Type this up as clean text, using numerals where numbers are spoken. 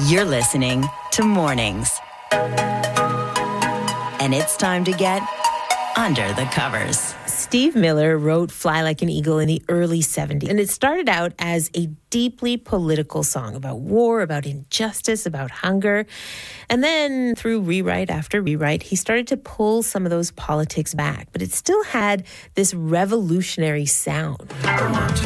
You're listening to Mornings. And it's time to get under the covers. Steve Miller wrote Fly Like an Eagle in the early 70s, and it started out as a deeply political song about war, about injustice, about hunger. And then through rewrite after rewrite, he started to pull some of those politics back, but it still had this revolutionary sound.